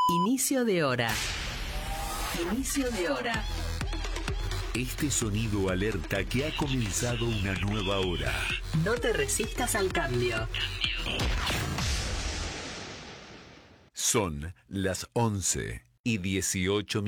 Inicio de hora. Inicio de hora. Este sonido alerta que ha comenzado una nueva hora. No te resistas al cambio. Son las 11:18.